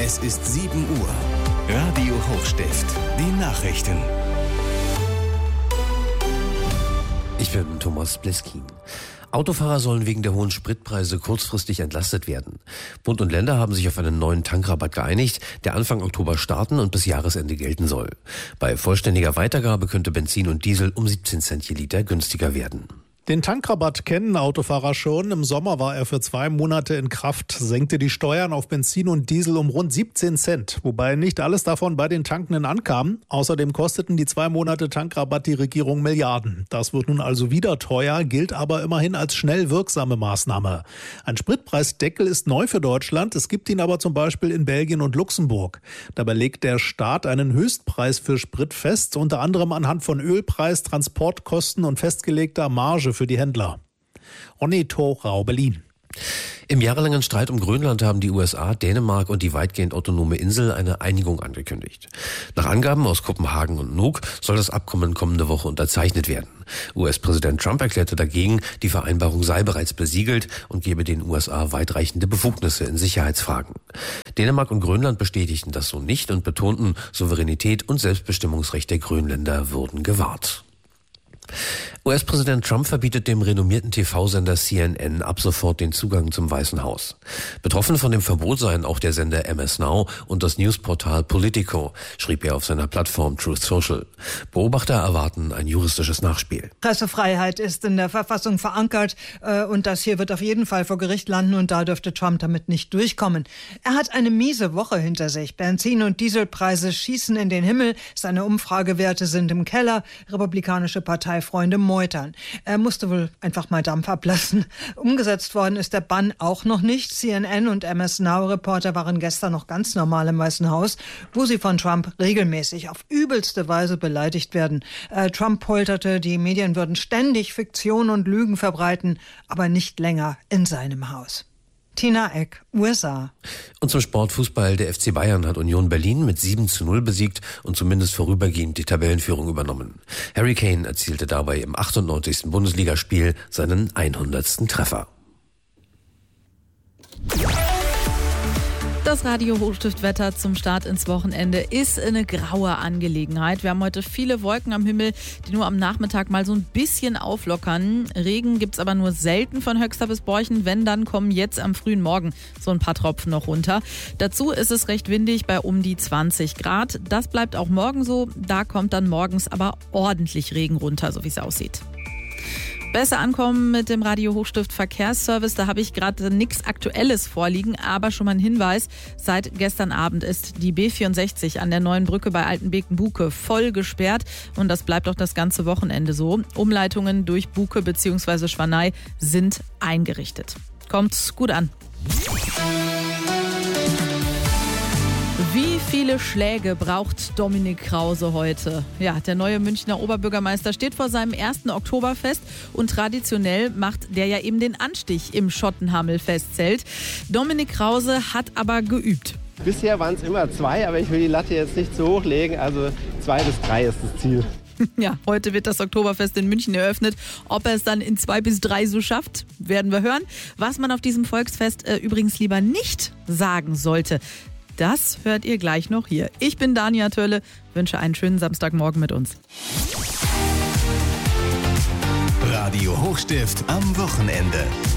Es ist 7 Uhr. Radio Hochstift. Die Nachrichten. Ich bin Thomas Bleskin. Autofahrer sollen wegen der hohen Spritpreise kurzfristig entlastet werden. Bund und Länder haben sich auf einen neuen Tankrabatt geeinigt, der Anfang Oktober starten und bis Jahresende gelten soll. Bei vollständiger Weitergabe könnte Benzin und Diesel um 17 Cent je Liter günstiger werden. Den Tankrabatt kennen Autofahrer schon. Im Sommer war er für 2 Monate in Kraft, senkte die Steuern auf Benzin und Diesel um rund 17 Cent, wobei nicht alles davon bei den Tankenden ankam. Außerdem kosteten die 2 Monate Tankrabatt die Regierung Milliarden. Das wird nun also wieder teuer, gilt aber immerhin als schnell wirksame Maßnahme. Ein Spritpreisdeckel ist neu für Deutschland, es gibt ihn aber zum Beispiel in Belgien und Luxemburg. Dabei legt der Staat einen Höchstpreis für Sprit fest, unter anderem anhand von Ölpreis, Transportkosten und festgelegter Marge für die Händler. Ronny Thorau, Berlin. Im jahrelangen Streit um Grönland haben die USA, Dänemark und die weitgehend autonome Insel eine Einigung angekündigt. Nach Angaben aus Kopenhagen und Nuuk soll das Abkommen kommende Woche unterzeichnet werden. US-Präsident Trump erklärte dagegen, die Vereinbarung sei bereits besiegelt und gebe den USA weitreichende Befugnisse in Sicherheitsfragen. Dänemark und Grönland bestätigten das so nicht und betonten, Souveränität und Selbstbestimmungsrecht der Grönländer würden gewahrt. US-Präsident Trump verbietet dem renommierten TV-Sender CNN ab sofort den Zugang zum Weißen Haus. Betroffen von dem Verbot seien auch der Sender MS Now und das Newsportal Politico, schrieb er auf seiner Plattform Truth Social. Beobachter erwarten ein juristisches Nachspiel. Pressefreiheit ist in der Verfassung verankert und das hier wird auf jeden Fall vor Gericht landen und da dürfte Trump damit nicht durchkommen. Er hat eine miese Woche hinter sich. Benzin- und Dieselpreise schießen in den Himmel, seine Umfragewerte sind im Keller, republikanische Parteifreunde meutern. Er musste wohl einfach mal Dampf ablassen. Umgesetzt worden ist der Bann auch noch nicht. CNN und MS Now-Reporter waren gestern noch ganz normal im Weißen Haus, wo sie von Trump regelmäßig auf übelste Weise beleidigt werden. Trump polterte, die Medien würden ständig Fiktion und Lügen verbreiten, aber nicht länger in seinem Haus. Tina Eck, USA. Und zum Sportfußball. Der FC Bayern hat Union Berlin mit 7:0 besiegt und zumindest vorübergehend die Tabellenführung übernommen. Harry Kane erzielte dabei im 98. Bundesligaspiel seinen 100. Treffer. Das Radio Hochstift-Wetter zum Start ins Wochenende ist eine graue Angelegenheit. Wir haben heute viele Wolken am Himmel, die nur am Nachmittag mal so ein bisschen auflockern. Regen gibt's aber nur selten von Höxter bis Borchen. Wenn, dann kommen jetzt am frühen Morgen so ein paar Tropfen noch runter. Dazu ist es recht windig bei um die 20 Grad. Das bleibt auch morgen so. Da kommt dann morgens aber ordentlich Regen runter, so wie es aussieht. Besser ankommen mit dem Radio Hochstift Verkehrsservice. Da habe ich gerade nichts Aktuelles vorliegen, aber schon mal ein Hinweis. Seit gestern Abend ist die B64 an der neuen Brücke bei Altenbeken-Buke voll gesperrt und das bleibt auch das ganze Wochenende so. Umleitungen durch Buke bzw. Schwanei sind eingerichtet. Kommt gut an. Wie viele Schläge braucht Dominik Krause heute? Ja, der neue Münchner Oberbürgermeister steht vor seinem 1. Oktoberfest und traditionell macht der ja eben den Anstich im Schottenhammel-Festzelt. Dominik Krause hat aber geübt. Bisher waren es immer 2, aber ich will die Latte jetzt nicht zu hoch legen, also 2 bis 3 ist das Ziel. Ja, heute wird das Oktoberfest in München eröffnet. Ob er es dann in 2 bis 3 so schafft, werden wir hören. Was man auf diesem Volksfest übrigens lieber nicht sagen sollte, das hört ihr gleich noch hier. Ich bin Dania Tölle, wünsche einen schönen Samstagmorgen mit uns. Radio Hochstift am Wochenende.